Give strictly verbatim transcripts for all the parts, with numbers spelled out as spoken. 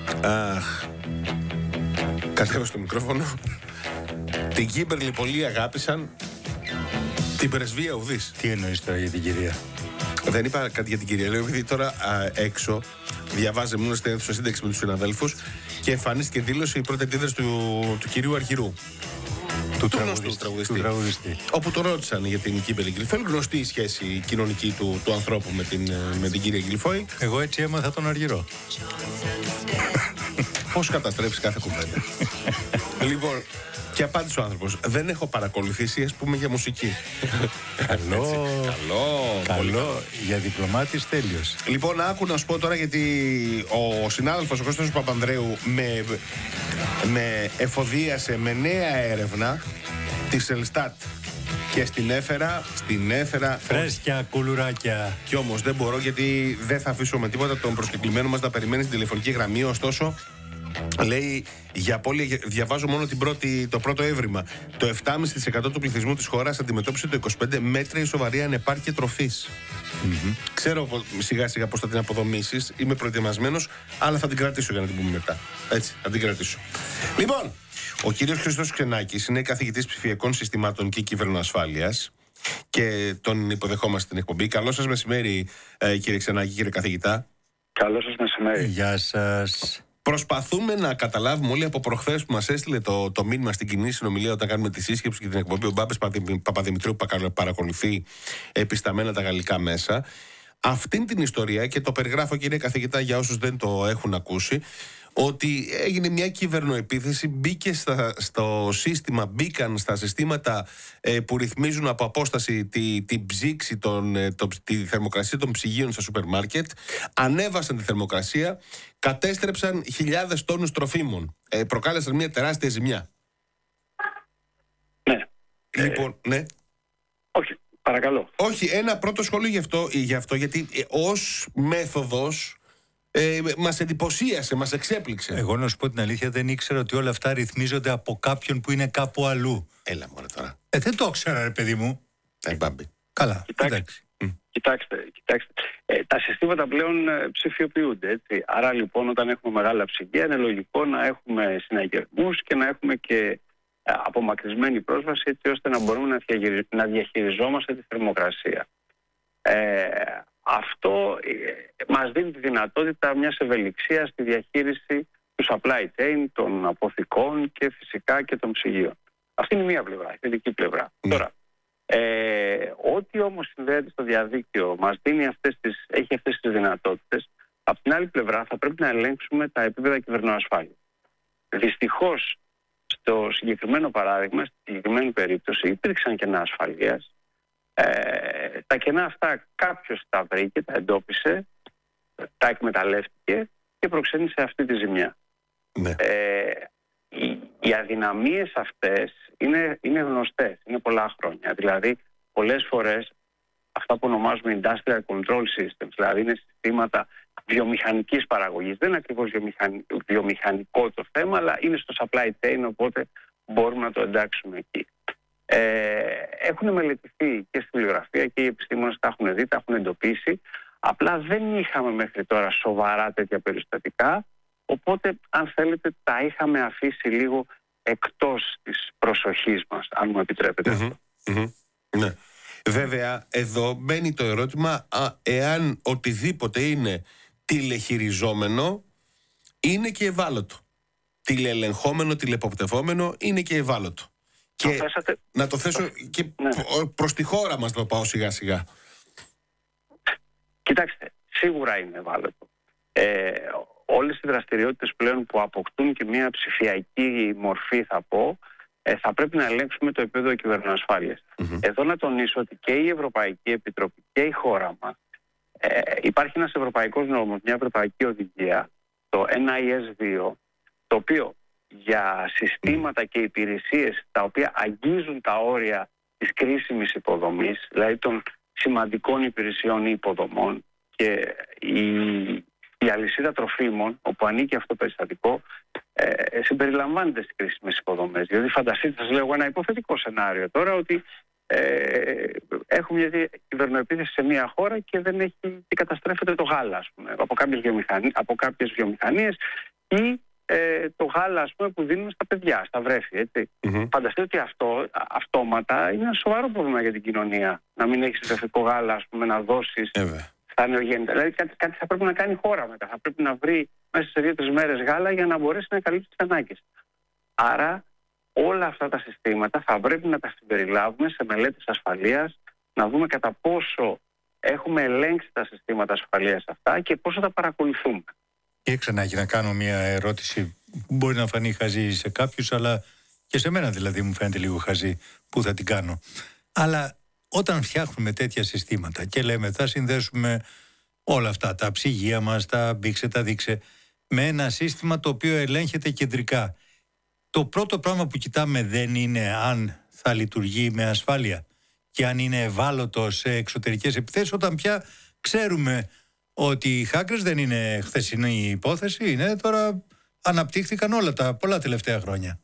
Αχ. Κατέβα στο μικρόφωνο. Την Κίμπερλι πολλοί αγάπησαν. Την πρεσβεία ουδής. Τι εννοείς τώρα για την κυρία? Δεν είπα κάτι για την κυρία. Λέω επειδή τώρα α, έξω διαβάζε μόνο στην αίθουσα σύνταξη με τους συναδέλφους και εμφανίστηκε δήλωση η πρώτη αντίδραση του, του κυρίου Αρχηρού. Του, του τραγουδιστή, γνωστού τραγουδιστή. του τραγουδιστή. Όπου το ρώτησαν για την Κίμπερλι Γκιλφόη. Γνωστή η σχέση κοινωνική του, του ανθρώπου με την, με την κυρία Γκιλφόη. Εγώ έτσι έμαθα τον Αργυρό. Πώς καταστρέφεις κάθε κουβέντα. Λοιπόν, και απάντησε ο άνθρωπος. Δεν έχω παρακολουθήσει, ας πούμε, για μουσική. Καλό. Καλό. Καλό. Για διπλωμάτης τέλειος. Λοιπόν, άκου να σου πω τώρα, γιατί ο συνάδελφος ο Κώστας Παπανδρέου με, με εφοδίασε με νέα έρευνα της Ελστάτ. Και στην έφερα, στην έφερα. Φρέσκια κουλουράκια. Κι όμως δεν μπορώ, γιατί δεν θα αφήσω με τίποτα τον προσκεκλημένο μας να περιμένει στην τηλεφωνική γραμμή. Ωστόσο, λέει, για πόλη, διαβάζω μόνο την πρώτη, το πρώτο έβριμα. Το επτά κόμμα πέντε τοις εκατό του πληθυσμού της χώρας αντιμετώπισε το είκοσι πέντε μέτρα η σοβαρή ανεπάρκεια τροφής. Mm-hmm. Ξέρω σιγά σιγά πώς θα την αποδομήσεις. Είμαι προετοιμασμένος, αλλά θα την κρατήσω για να την πούμε μετά. Έτσι, θα την κρατήσω. Λοιπόν, ο κύριος Χριστός Ξενάκης είναι καθηγητής ψηφιακών συστημάτων και κυβερνοασφάλειας και τον υποδεχόμαστε στην εκπομπή. Καλό σας μεσημέρι, ε, κύριε Ξενάκη, κύριε καθηγητά. Καλό σας μεσημέρι. Γεια σας. Προσπαθούμε να καταλάβουμε όλοι από προχθές που μας έστειλε το, το μήνυμα στην κοινή συνομιλία όταν κάνουμε τη σύσκεψη και την εκπομπή, ο Μπάμπης Παπαδημητρίου που παρακολουθεί επισταμένα τα γαλλικά μέσα, αυτήν την ιστορία, και το περιγράφω, κύριε καθηγητά, για όσους δεν το έχουν ακούσει, ότι έγινε μια κυβερνοεπίθεση, μπήκε στα, στο σύστημα, μπήκαν στα συστήματα ε, που ρυθμίζουν από απόσταση τη, τη ψήξη, των, ε, το, τη θερμοκρασία των ψυγείων στα σούπερ μάρκετ, ανέβασαν τη θερμοκρασία, κατέστρεψαν χιλιάδες τόνους τροφίμων, ε, προκάλεσαν μια τεράστια ζημιά. Ναι. Λοιπόν, ε, ναι. Όχι, παρακαλώ. Όχι, ένα πρώτο σχόλιο γι' αυτό, γι αυτό γιατί ε, ως μέθοδος Ε, μας εντυπωσίασε, μας εξέπληξε. Εγώ να σου πω την αλήθεια, δεν ήξερα ότι όλα αυτά ρυθμίζονται από κάποιον που είναι κάπου αλλού. Έλα μωρέ τώρα. Ε, δεν το ήξερα, ρε παιδί μου. Ε, Μπάμπη. Καλά, κοιτάξτε, εντάξει. Κοιτάξτε, κοιτάξτε. Ε, τα συστήματα πλέον ε, ψηφιοποιούνται, έτσι. Άρα λοιπόν, όταν έχουμε μεγάλα ψυγεία, είναι λογικό να έχουμε συναγερμούς και να έχουμε και ε, απομακρυσμένη πρόσβαση, έτσι ώστε να μπορούμε να, διαχειριζ... να διαχειριζόμαστε τη θερμοκρασία. Ε, Αυτό ε, μας δίνει τη δυνατότητα μιας ευελιξίας στη διαχείριση του supply chain, των αποθηκών και φυσικά και των ψυγείων. Αυτή είναι μία πλευρά, η θετική πλευρά. Mm. Τώρα, ε, ό,τι όμως συνδέεται στο διαδίκτυο μας δίνει αυτές τις, έχει αυτές τις δυνατότητες. Από την άλλη πλευρά θα πρέπει να ελέγξουμε τα επίπεδα κυβερνοασφάλειας. Δυστυχώς, στο συγκεκριμένο παράδειγμα, στη συγκεκριμένη περίπτωση, υπήρξαν κενά ασφαλείας. Ε, τα κενά αυτά κάποιος τα βρήκε, τα εντόπισε, τα εκμεταλλεύτηκε και προξένησε αυτή τη ζημιά. Ναι. Ε, οι, οι αδυναμίες αυτές είναι, είναι γνωστές, είναι πολλά χρόνια. Δηλαδή, πολλές φορές αυτά που ονομάζουμε industrial control systems, δηλαδή είναι συστήματα βιομηχανικής παραγωγής. Δεν είναι ακριβώς βιομηχανι, βιομηχανικό το θέμα, αλλά είναι στο supply chain, οπότε μπορούμε να το εντάξουμε εκεί. Ε, έχουν μελετηθεί και στη βιβλιογραφία και οι επιστήμονες τα έχουν δει, τα έχουν εντοπίσει. Απλά δεν είχαμε μέχρι τώρα σοβαρά τέτοια περιστατικά, οπότε αν θέλετε τα είχαμε αφήσει λίγο εκτός της προσοχής μας, αν μου επιτρέπετε. Mm-hmm, mm-hmm, ναι. Βέβαια, εδώ μπαίνει το ερώτημα α, εάν οτιδήποτε είναι τηλεχειριζόμενο είναι και ευάλωτο. Τηλεελεγχόμενο, τηλεποπτευόμενο είναι και ευάλωτο. Και θέσατε... να το θέσω και ναι. προς τη χώρα μας το πάω σιγά σιγά. Κοιτάξτε, σίγουρα είναι ευάλωτο. Ε, όλες οι δραστηριότητες πλέον που αποκτούν και μια ψηφιακή μορφή, θα πω, ε, θα πρέπει να ελέγξουμε το επίπεδο κυβερνοασφάλειας. Mm-hmm. Εδώ να τονίσω ότι και η Ευρωπαϊκή Επιτροπή και η χώρα μας ε, υπάρχει ένας ευρωπαϊκός νόμος, μια ευρωπαϊκή οδηγία, το N I S δύο, το οποίο για συστήματα και υπηρεσίες τα οποία αγγίζουν τα όρια της κρίσιμης υποδομής, δηλαδή των σημαντικών υπηρεσιών ή υποδομών, και η, η αλυσίδα τροφίμων, όπου ανήκει αυτό το περιστατικό, ε, συμπεριλαμβάνεται στις κρίσιμες υποδομές. Δηλαδή φανταστείτε, σας λέω ένα υποθετικό σενάριο τώρα, ότι ε, έχουμε μια κυβερνοεπίθεση σε μια χώρα και δεν έχει, και καταστρέφεται το γάλα, ας πούμε, από κάποιες, βιομηχανίες, από κάποιες βιομηχανίες, ή ε, το γάλα, ας πούμε, που δίνουμε στα παιδιά, στα βρέφη. Έτσι. Mm-hmm. Φανταστείτε ότι αυτό αυτόματα είναι ένα σοβαρό πρόβλημα για την κοινωνία. Να μην έχεις βρεφικό γάλα, ας πούμε, να δώσεις mm-hmm. στα νεογέννητα. Δηλαδή κάτι, κάτι θα πρέπει να κάνει η χώρα μετά. Θα πρέπει να βρει μέσα σε δύο-τρεις μέρες γάλα για να μπορέσει να καλύψει τις ανάγκες. Άρα όλα αυτά τα συστήματα θα πρέπει να τα συμπεριλάβουμε σε μελέτες ασφαλείας, να δούμε κατά πόσο έχουμε ελέγξει τα συστήματα ασφαλείας αυτά και πόσο τα παρακολουθούμε. Και ξανά και να κάνω μια ερώτηση που μπορεί να φανεί χαζή σε κάποιους, αλλά και σε μένα δηλαδή μου φαίνεται λίγο χαζή που θα την κάνω. Αλλά όταν φτιάχνουμε τέτοια συστήματα και λέμε θα συνδέσουμε όλα αυτά, τα ψυγεία μας, τα μπήξε, τα δείξε, με ένα σύστημα το οποίο ελέγχεται κεντρικά. Το πρώτο πράγμα που κοιτάμε δεν είναι αν θα λειτουργεί με ασφάλεια και αν είναι ευάλωτο σε εξωτερικές επιθέσεις, όταν πια ξέρουμε ότι οι hackers δεν είναι χθεσινή υπόθεση, είναι τώρα αναπτύχθηκαν όλα τα πολλά τελευταία χρόνια.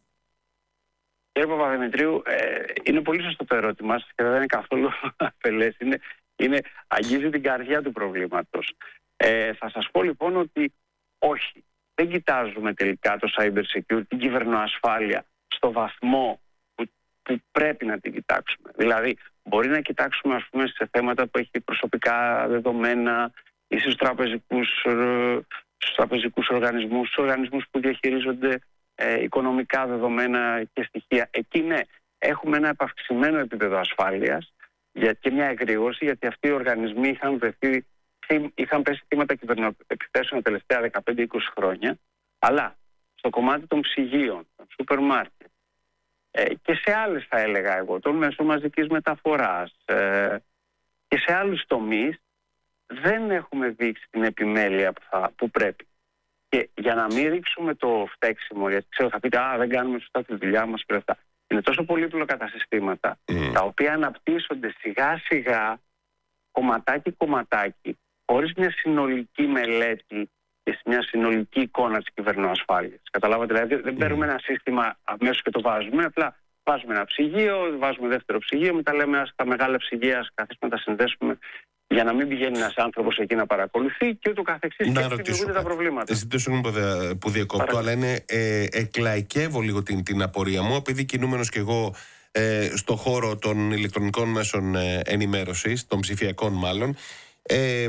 Κύριε Παπαδημητρίου, ε, είναι πολύ σωστό το ερώτημά σας και δεν είναι καθόλου αφελές. Είναι, είναι, αγγίζει την καρδιά του προβλήματος. Ε, θα σας πω λοιπόν ότι όχι, δεν κοιτάζουμε τελικά το cyber security, την κυβερνοασφάλεια στο βαθμό που, που πρέπει να την κοιτάξουμε. Δηλαδή, μπορεί να κοιτάξουμε, ας πούμε, σε θέματα που έχει προσωπικά δεδομένα ή στους τραπεζικούς, στους τραπεζικούς οργανισμούς, στους οργανισμούς που διαχειρίζονται ε, οικονομικά δεδομένα και στοιχεία. Εκεί ναι, έχουμε ένα επαυξημένο επίπεδο ασφάλειας και μια εγρήγορση, γιατί αυτοί οι οργανισμοί είχαν, βρεθεί, είχαν πέσει θύματα κυβερνοεπιθέσεων τα τελευταία δεκαπέντε είκοσι χρόνια. Αλλά στο κομμάτι των ψυγείων, των σούπερ μάρκετ ε, και σε άλλες, θα έλεγα εγώ, των μέσων μαζικής μεταφοράς ε, και σε άλλους τομείς, δεν έχουμε δείξει την επιμέλεια που, θα, που πρέπει. Και για να μην ρίξουμε το φταίξιμο, γιατί ξέρω θα πείτε «Α, δεν κάνουμε σωστά τη δουλειά μας» και αυτά. Είναι τόσο πολύπλοκα τα συστήματα, mm. τα οποία αναπτύσσονται σιγά σιγά, κομματάκι κομματάκι, χωρίς μια συνολική μελέτη και μια συνολική εικόνα της κυβερνοασφάλειας. Καταλάβατε, δηλαδή δεν παίρνουμε mm. ένα σύστημα αμέσως και το βάζουμε, απλά βάζουμε ένα ψυγείο, βάζουμε δεύτερο ψυγείο, μετά λέμε στα μεγάλα ψυγεία ας καθίσουμε να τα συνδέσουμε για να μην πηγαίνει ένας άνθρωπος εκεί να παρακολουθεί και ούτω καθεξής, να και δημιουργούνται τα προβλήματα. Ζητώ συγγνώμη που διακόπτω, αλλά είναι ε, εκλαϊκεύω λίγο την, την απορία μου, επειδή κινούμενος κι εγώ ε, στο χώρο των ηλεκτρονικών μέσων ε, ενημέρωσης, των ψηφιακών μάλλον, ε,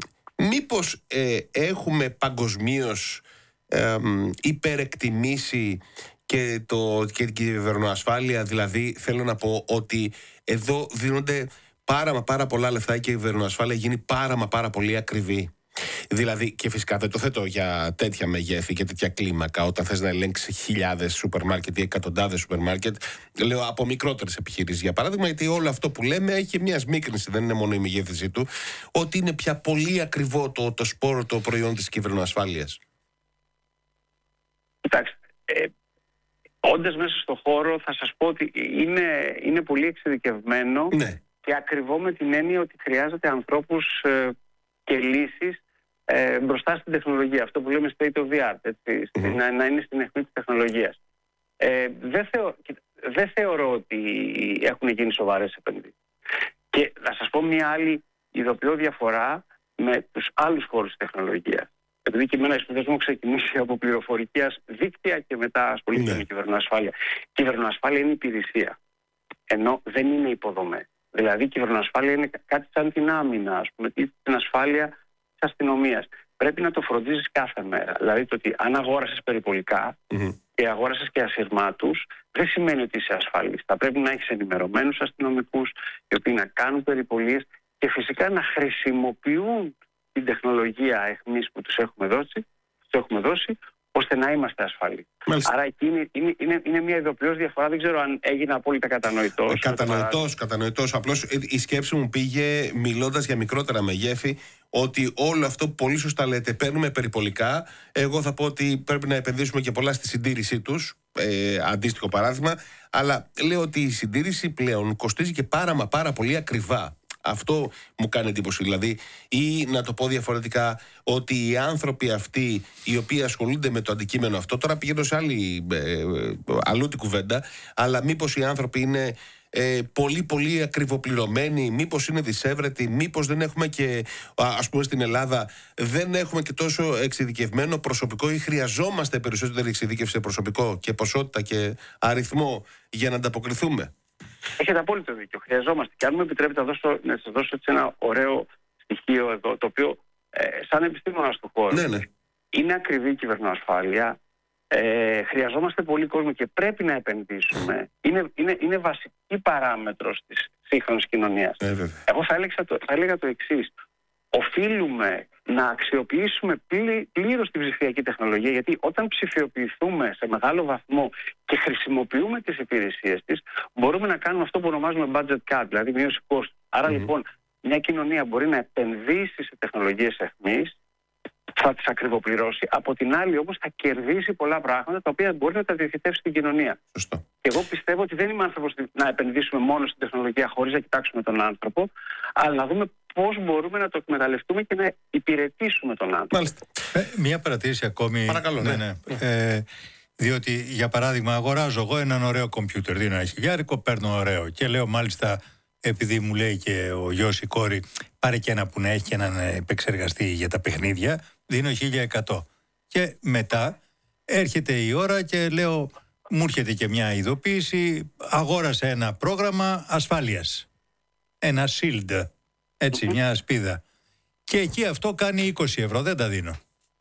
μήπως ε, έχουμε παγκοσμίως ε, υπερεκτιμήσει και, το, και την κυβερνοασφάλεια? Δηλαδή θέλω να πω ότι εδώ δίνονται πάρα μα πάρα πολλά λεφτά και η κυβερνοασφάλεια γίνει πάρα μα πάρα πολύ ακριβή. Δηλαδή, και φυσικά δεν το θέτω για τέτοια μεγέθη και τέτοια κλίμακα, όταν θες να ελέγξεις χιλιάδες σούπερ μάρκετ ή εκατοντάδες σούπερ μάρκετ, λέω από μικρότερες επιχειρήσεις για παράδειγμα, γιατί όλο αυτό που λέμε έχει μια σμίκρινση, δεν είναι μόνο η μεγέθυνσή του, ότι είναι πια πολύ ακριβό το, το σπόρο, το προϊόν της κυβερνοασφάλειας. Κοιτάξτε, ε, όντας μέσα στο χώρο θα σας πω ότι είναι, είναι πολύ εξειδικευμένο. Ναι. Και ακριβό με την έννοια ότι χρειάζεται ανθρώπους ε, και λύσεις ε, μπροστά στην τεχνολογία. Αυτό που λέμε state of the art, έτσι, mm-hmm. να, να είναι στην αιχμή της τεχνολογίας. Ε, δεν, θεω, δεν θεωρώ ότι έχουν γίνει σοβαρές επενδύσεις. Και θα σας πω μια άλλη ειδοποιώ διαφορά με τους άλλους χώρους της τεχνολογίας. Επειδή και εμένα οι σπουδές μου έχουν ξεκινήσει από πληροφορικίας δίκτυα και μετά ασχολήθηκα mm-hmm. με κυβερνοασφάλεια. Κυβερνοασφάλεια είναι υπηρεσία, ενώ δεν είναι υποδομές. Δηλαδή η κυβερνοασφάλεια είναι κάτι σαν την άμυνα, ας πούμε, την ασφάλεια της αστυνομίας. Πρέπει να το φροντίζεις κάθε μέρα. Δηλαδή το ότι αν αγόρασες περιπολικά mm-hmm. και αγόρασες και ασυρμάτους, δεν σημαίνει ότι είσαι ασφαλής. Θα πρέπει να έχεις ενημερωμένους αστυνομικούς, οι οποίοι να κάνουν περιπολίες και φυσικά να χρησιμοποιούν την τεχνολογία αιχμής που τους έχουμε δώσει, τους έχουμε δώσει ώστε να είμαστε ασφαλείς. Μάλιστα. Άρα εκεί είναι, είναι, είναι, είναι μια ειδοποιώς διαφορά. Δεν ξέρω αν έγινε απόλυτα κατανοητός. Κατανοητός, κατανοητός. Απλώς η σκέψη μου πήγε, μιλώντας για μικρότερα μεγέθη, ότι όλο αυτό που πολύ σωστά λέτε, παίρνουμε περιπολικά. Εγώ θα πω ότι πρέπει να επενδύσουμε και πολλά στη συντήρησή τους. Ε, αντίστοιχο παράδειγμα. Αλλά λέω ότι η συντήρηση πλέον κοστίζει και πάρα μα πάρα πολύ ακριβά. Αυτό μου κάνει εντύπωση. Δηλαδή, ή να το πω διαφορετικά, ότι οι άνθρωποι αυτοί οι οποίοι ασχολούνται με το αντικείμενο αυτό, τώρα πηγαίνω σε άλλη, ε, αλλού την κουβέντα, αλλά μήπως οι άνθρωποι είναι ε, πολύ πολύ ακριβοπληρωμένη, μήπως είναι δυσέβρετη, μήπως δεν έχουμε και, ας πούμε στην Ελλάδα, δεν έχουμε και τόσο εξειδικευμένο προσωπικό ή χρειαζόμαστε περισσότερη εξειδίκευση σε προσωπικό και ποσότητα και αριθμό για να ανταποκριθούμε? Έχετε απόλυτο δίκιο. Χρειαζόμαστε. Και αν μου επιτρέπετε να, δώσω, να σας δώσω έτσι ένα ωραίο στοιχείο εδώ, το οποίο ε, σαν επιστήμονας του χώρου, ναι, ναι. είναι ακριβή η κυβερνοασφάλεια. Ε, χρειαζόμαστε πολύ κόσμο και πρέπει να επενδύσουμε. Είναι, είναι, είναι βασική παράμετρος της σύγχρονης κοινωνίας. Ε, Εγώ θα έλεγα το, θα έλεγα το εξής. Οφείλουμε να αξιοποιήσουμε πλή, πλήρως την ψηφιακή τεχνολογία, γιατί όταν ψηφιοποιηθούμε σε μεγάλο βαθμό και χρησιμοποιούμε τις υπηρεσίες της, μπορούμε να κάνουμε αυτό που ονομάζουμε budget cut, δηλαδή μείωση κόστου. Άρα mm-hmm. λοιπόν μια κοινωνία μπορεί να επενδύσει σε τεχνολογίες εχμής, θα τις ακριβοπληρώσει, από την άλλη όμως θα κερδίσει πολλά πράγματα τα οποία μπορεί να τα διοχετεύσει στην κοινωνία. Σωστό. Και εγώ πιστεύω ότι δεν είμαι άνθρωπος να επενδύσουμε μόνο στην τεχνολογία χωρίς να κοιτάξουμε τον άνθρωπο, αλλά να δούμε πώς μπορούμε να το εκμεταλλευτούμε και να υπηρετήσουμε τον άνθρωπο. Μάλιστα. Ε, μια παρατήρηση ακόμη. Παρακαλώ, ναι. ναι, ναι. Ε, διότι, για παράδειγμα, αγοράζω εγώ έναν ωραίο κομπιούτερ, δίνω ένα χιλιάρικο, παίρνω ωραίο και λέω μάλιστα, επειδή μου λέει και ο γιος η κόρη, πάρε και ένα που να έχει και έναν επεξεργαστή για τα παιχνίδια, δίνω χίλια εκατό. Και μετά έρχεται η ώρα και λέω, μου έρχεται και μια ειδοποίηση, αγόρασα ένα πρόγραμμα ασφάλειας. Ένα shield, έτσι, μια ασπίδα. Και εκεί αυτό κάνει είκοσι ευρώ, δεν τα δίνω.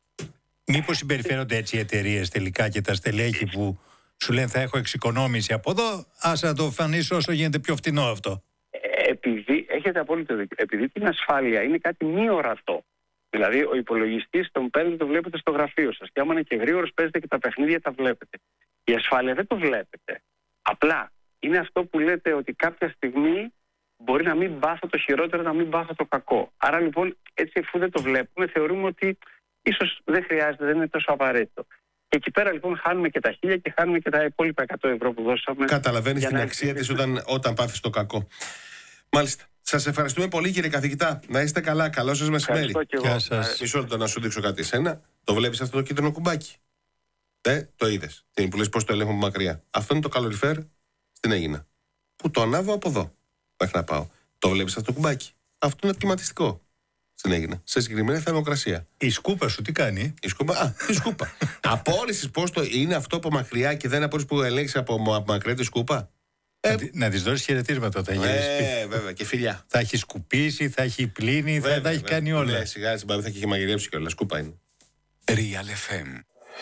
Μήπως συμπεριφέρονται έτσι οι εταιρείες τελικά και τα στελέχη που σου λένε θα έχω εξοικονόμηση από εδώ, άσε να το φανείς όσο γίνεται πιο φτηνό αυτό. Επειδή, έχετε απόλυτο δίκιο, επειδή την ασφάλεια είναι κάτι μη ορατό. Δηλαδή, ο υπολογιστής τον παίρνετε, το βλέπετε στο γραφείο σας. Και άμα είναι και γρήγορος, παίζετε και τα παιχνίδια, τα βλέπετε. Η ασφάλεια δεν το βλέπετε. Απλά είναι αυτό που λέτε ότι κάποια στιγμή μπορεί να μην πάθω το χειρότερο, να μην πάθω το κακό. Άρα λοιπόν, έτσι αφού δεν το βλέπουμε, θεωρούμε ότι ίσως δεν χρειάζεται, δεν είναι τόσο απαραίτητο. Και εκεί πέρα λοιπόν χάνουμε και τα χίλια και χάνουμε και τα υπόλοιπα εκατό ευρώ που δώσαμε. Καταλαβαίνεις την αξία της όταν, όταν πάθεις το κακό. Μάλιστα. Σας ευχαριστούμε πολύ, κύριε καθηγητά. Να είστε καλά. Καλό σας μεσημέρι. Γεια σας. Μισό λεπτό να σου δείξω κάτι εσένα. Το βλέπεις αυτό το κίτρινο κουμπάκι? Ε, το είδες. Τι που λες, πώς το ελέγχω από μακριά. Αυτό είναι το καλοριφέρ στην Αίγινα. Που το ανάβω από εδώ μέχρι να πάω. Το βλέπεις αυτό το κουμπάκι? Αυτό είναι κλιματιστικό στην Αίγινα. Σε συγκεκριμένη θερμοκρασία. Η σκούπα σου τι κάνει? Η σκούπα, α, η σκούπα. Απόρρισες πώς το είναι αυτό από μακριά και δεν απόρρισες που ελέγχεις από, από μακριά τη σκούπα? Ε, να της δώσεις χαιρετίσματα όταν γυρίσει. Ε, βέβαια, και φιλιά. Θα έχει σκουπίσει, θα έχει πλύνει, βέβαια, θα τα έχει κάνει όλα. Ναι, σιγά στην Παπή θα έχει μαγειρέψει κιόλα. Σκούπα είναι. Real εφ εμ.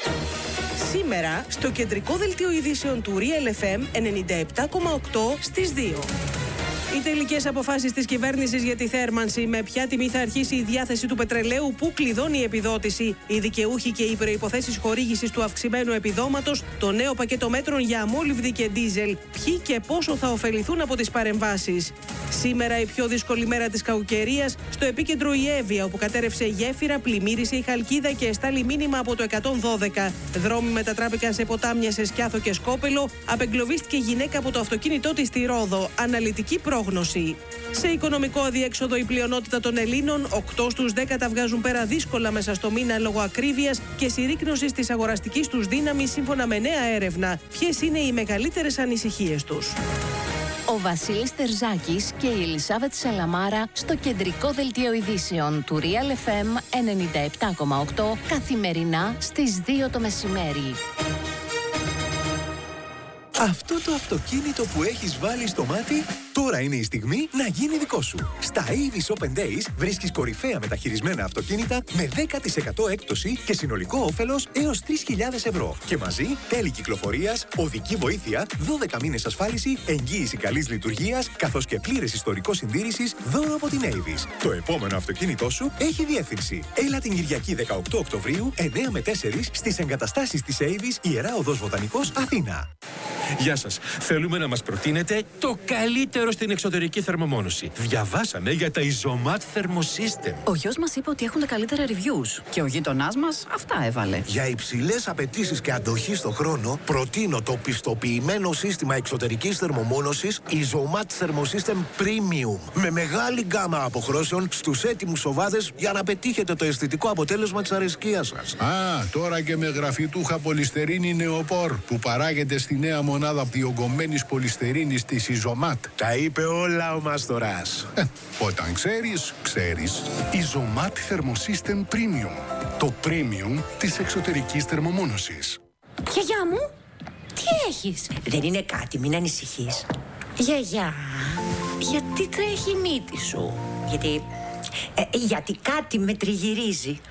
Σήμερα στο κεντρικό δελτίο ειδήσεων του Real εφ εμ ενενήντα επτά κόμμα οκτώ στις δύο. Οι τελικές αποφάσεις της κυβέρνησης για τη θέρμανση, με ποια τιμή θα αρχίσει η διάθεση του πετρελαίου, πού κλειδώνει η επιδότηση, οι δικαιούχοι και οι προϋποθέσεις χορήγησης του αυξημένου επιδόματος, το νέο πακέτο μέτρων για αμόλυβδη και ντίζελ, ποιοι και πόσο θα ωφεληθούν από τις παρεμβάσεις. Σήμερα η πιο δύσκολη μέρα της κακοκαιρίας, στο επίκεντρο η Εύβοια, όπου κατέρευσε γέφυρα, πλημμύρισε η Χαλκίδα και εστάλει μήνυμα από το εκατόν δώδεκα. Δρόμοι μετατράπηκαν σε ποτάμια σε Σκιάθο και Σκόπελο, απεγκλωβίστηκε γυναίκα από το αυτοκίνητό της στη Ρόδο. Αναλυτική πρόγνωση. Σε οικονομικό αδιέξοδο η πλειονότητα των Ελλήνων, οκτώ στους δέκα τα βγάζουν πέρα δύσκολα μέσα στο μήνα λόγω ακρίβειας και συρρίκνωσης της αγοραστικής τους δύναμης, σύμφωνα με νέα έρευνα. Ποιες είναι οι μεγαλύτερες ανησυχίες τους? Ο Βασίλης Τερζάκης και η Ελισάβετ Σαλαμάρα στο κεντρικό δελτίο ειδήσεων του Real εφ εμ ενενήντα επτά κόμμα οκτώ καθημερινά στις δύο το μεσημέρι. Αυτό το αυτοκίνητο που έχεις βάλει στο μάτι, τώρα είναι η στιγμή να γίνει δικό σου. Στα Avis Open Days βρίσκεις κορυφαία μεταχειρισμένα αυτοκίνητα με δέκα τοις εκατό έκπτωση και συνολικό όφελος έως τρεις χιλιάδες ευρώ. Και μαζί τέλη κυκλοφορίας, οδική βοήθεια, δώδεκα μήνες ασφάλιση, εγγύηση καλής λειτουργίας, καθώς και πλήρες ιστορικό συντήρησης, δώρο από την Avis. Το επόμενο αυτοκίνητό σου έχει διεύθυνση. Έλα την Κυριακή δεκαοκτώ Οκτωβρίου, εννιά με τέσσερα στις εγκαταστάσεις της Avis, Ιερά Οδός Βοτανικός, Αθήνα. Γεια σας. Θέλουμε να μας προτείνετε το καλύτερο στην εξωτερική θερμομόνωση. Διαβάσαμε για τα Isomat Thermosystem. Ο γιος μας είπε ότι έχουν τα καλύτερα reviews και ο γείτονάς μας αυτά έβαλε. Για υψηλές απαιτήσεις και αντοχή στο χρόνο, προτείνω το πιστοποιημένο σύστημα εξωτερικής θερμομόνωσης Isomat Thermosystem Premium. Με μεγάλη γκάμα αποχρώσεων στους έτοιμους σοβάδες για να πετύχετε το αισθητικό αποτέλεσμα της αρεσκίας σας. Α, τώρα και με γραφιτούχα πολυστερίνη νεοπόρ που παράγεται στη Νέα Μονάδα μονάδα πιογκωμένης πολυστερίνης της Ιζωμάτ. Τα είπε όλα ο Μάστορας. Ε, όταν ξέρεις, ξέρεις. Ιζωμάτ Thermosystem Premium. Το premium της εξωτερικής θερμομόνωσης. Γιαγιά μου, τι έχεις? Δεν είναι κάτι, μην ανησυχείς. Γιαγιά, γιατί τρέχει η μύτη σου? Γιατί... Ε, γιατί κάτι με τριγυρίζει.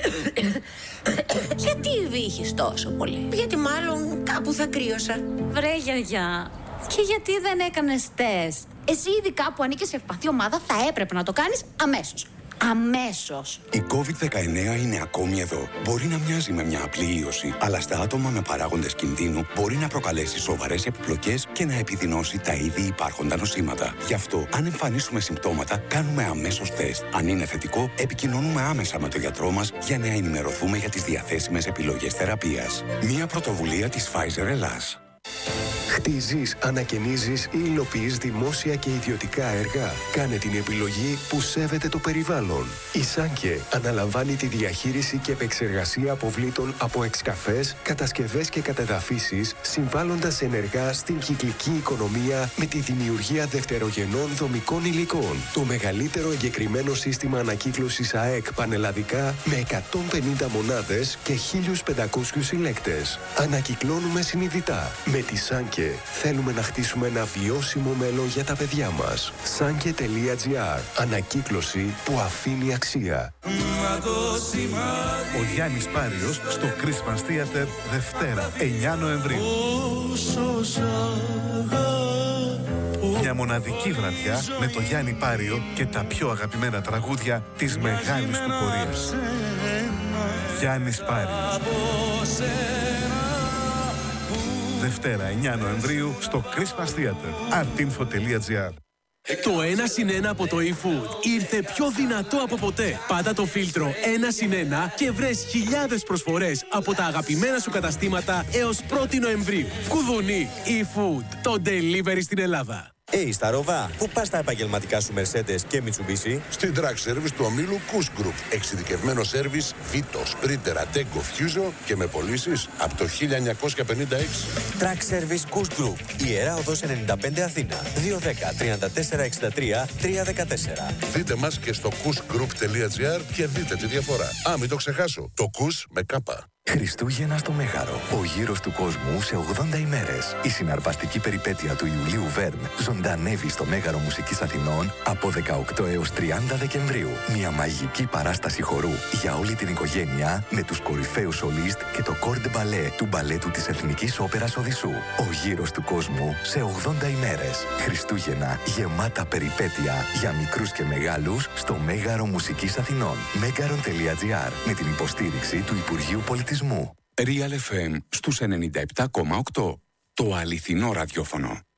Γιατί βύχεις τόσο πολύ? Γιατί μάλλον κάπου θα κρύωσα. Βρε γιαγιά, και γιατί δεν έκανες τεστ? Εσύ ειδικά που ανήκεις σε ευπαθή ομάδα θα έπρεπε να το κάνεις αμέσως. Αμέσως. Η κόβιντ δεκαεννέα είναι ακόμη εδώ. Μπορεί να μοιάζει με μια απλή ίωση, αλλά στα άτομα με παράγοντες κινδύνου μπορεί να προκαλέσει σοβαρές επιπλοκές και να επιδεινώσει τα ήδη υπάρχοντα νοσήματα. Γι' αυτό, αν εμφανίσουμε συμπτώματα, κάνουμε αμέσως τεστ. Αν είναι θετικό, επικοινωνούμε άμεσα με τον γιατρό μας για να ενημερωθούμε για τις διαθέσιμες επιλογές θεραπείας. Μια πρωτοβουλία της Pfizer Ελλάς. Χτίζεις, ανακαινίζεις ή υλοποιείς δημόσια και ιδιωτικά έργα. Κάνε την επιλογή που σέβεται το περιβάλλον. Η Σάνκε αναλαμβάνει τη διαχείριση και επεξεργασία αποβλήτων από εξκαφές, κατασκευές και κατεδαφίσεις, συμβάλλοντας ενεργά στην κυκλική οικονομία με τη δημιουργία δευτερογενών δομικών υλικών. Το μεγαλύτερο εγκεκριμένο σύστημα ανακύκλωσης ΑΕΚ πανελλαδικά με εκατόν πενήντα μονάδες και χίλιους πεντακόσιους συλλέκτες. Ανακυκλώνουμε συνειδητά. Με τη Σάνκε θέλουμε να χτίσουμε ένα βιώσιμο μέλλον για τα παιδιά μας. Σάνκε τελεία τζι άρ. Ανακύκλωση που αφήνει αξία. Ο Γιάννης Πάριος στο Christmas Theater Δευτέρα, εννιά Νοεμβρίου. Μια μοναδική βραδιά με το Γιάννη Πάριο και τα πιο αγαπημένα τραγούδια της μεγάλης του πορείας. Γιάννης Πάριος. Δευτέρα εννιά Νοεμβρίου στο Christmas Theater. artinfo τελεία τζι άρ. Το ένα συν ένα από το eFood ήρθε πιο δυνατό από ποτέ. Πάτα το φίλτρο ένα συν ένα και βρες χιλιάδες προσφορές από τα αγαπημένα σου καταστήματα έως πρώτη Νοεμβρίου. Κουδουνί, eFood, το delivery στην Ελλάδα. Hey, Σταρόβα, πού πας τα επαγγελματικά σου Mercedes και Mitsubishi? Στην Track Service του ομίλου Kuss Group. Εξειδικευμένο σέρβις Vito, Sprinter, Ateco, Fuso και με πωλήσεις από το χίλια εννιακόσια πενήντα έξι. Track Service Kuss Group. Ιερά Οδός ενενήντα πέντε Αθήνα. δύο ένα μηδέν, τρία τέσσερα έξι τρία, τρία ένα τέσσερα. Δείτε μας και στο kussgroup τελεία τζι άρ και δείτε τη διαφορά. Α, μην το ξεχάσω. Το Kuss με κάπα. Χριστούγεννα στο Μέγαρο. Ο γύρος του κόσμου σε ογδόντα ημέρες. Η συναρπαστική περιπέτεια του Ιουλίου Βέρν ζωντανεύει στο Μέγαρο Μουσικής Αθηνών από δεκαοκτώ έως τριάντα Δεκεμβρίου. Μια μαγική παράσταση χορού για όλη την οικογένεια με τους κορυφαίους σολίστ και το κορ ντε μπαλέ του μπαλέτου της Εθνικής Όπερας Οδυσσού. Ο γύρος του κόσμου σε ογδόντα ημέρες. Χριστούγεννα γεμάτα περιπέτεια για μικρούς και μεγάλους στο Μέγαρο Μουσικής Αθηνών. μέγαρον τελεία τζι άρ με την υποστήριξη του Υπουργείου Πολιτισμού. Real εφ εμ στους ενενήντα επτά κόμμα οκτώ. Το αληθινό ραδιόφωνο.